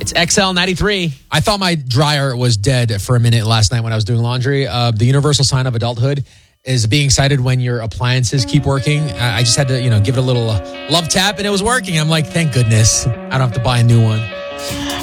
It's XL93. I thought my dryer was dead for a minute last night when I was doing laundry. The universal sign of adulthood is being excited when your appliances keep working. I just had to, give it a little love tap, and it was working. I'm like, thank goodness I don't have to buy a new one.